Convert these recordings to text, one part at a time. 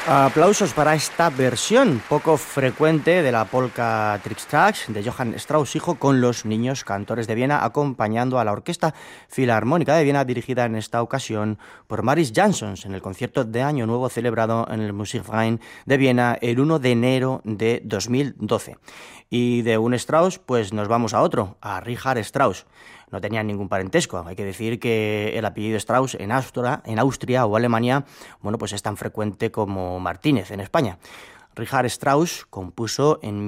Aplausos para esta versión poco frecuente de la polka Trix-Trax de Johann Strauss hijo, con los niños cantores de Viena acompañando a la Orquesta Filarmónica de Viena, dirigida en esta ocasión por Maris Jansons, en el concierto de Año Nuevo celebrado en el Musikverein de Viena el 1 de enero de 2012. Y de un Strauss pues nos vamos a otro, a Richard Strauss. No tenían ningún parentesco. Hay que decir que el apellido Strauss en Austria o Alemania, bueno, pues es tan frecuente como Martínez en España. Richard Strauss compuso en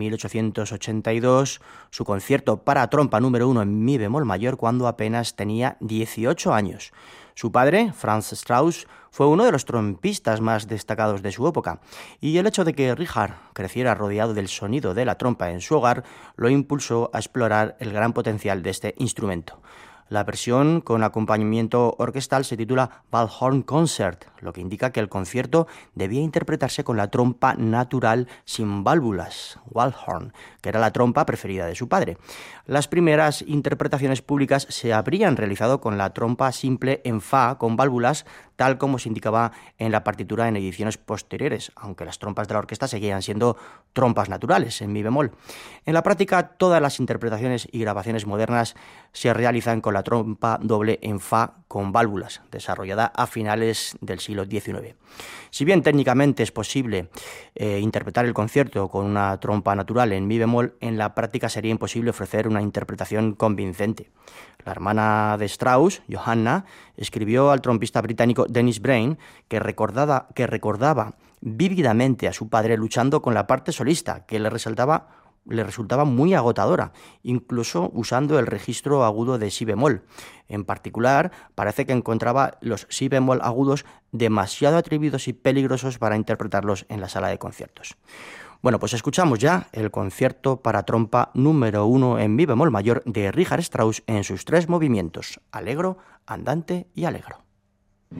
1882 su concierto para trompa número 1 en mi bemol mayor cuando apenas tenía 18 años. Su padre, Franz Strauss, fue uno de los trompistas más destacados de su época, y el hecho de que Richard creciera rodeado del sonido de la trompa en su hogar lo impulsó a explorar el gran potencial de este instrumento. La versión con acompañamiento orquestal se titula Waldhorn Concert, lo que indica que el concierto debía interpretarse con la trompa natural sin válvulas, Waldhorn, que era la trompa preferida de su padre. Las primeras interpretaciones públicas se habrían realizado con la trompa simple en fa con válvulas, tal como se indicaba en la partitura en ediciones posteriores, aunque las trompas de la orquesta seguían siendo trompas naturales en mi bemol. En la práctica, todas las interpretaciones y grabaciones modernas se realizan con la trompa doble en fa con válvulas, desarrollada a finales del siglo XIX. Si bien técnicamente es posible interpretar el concierto con una trompa natural en mi bemol, en la práctica sería imposible ofrecer una interpretación convincente. La hermana de Strauss, Johanna, escribió al trompista británico Dennis Brain que recordaba vívidamente a su padre luchando con la parte solista, que le resultaba muy agotadora, incluso usando el registro agudo de si bemol. En particular, parece que encontraba los si bemol agudos demasiado atrevidos y peligrosos para interpretarlos en la sala de conciertos. Bueno, pues escuchamos ya el concierto para trompa número 1 en mi bemol mayor de Richard Strauss en sus 3 movimientos: alegro, andante y alegro.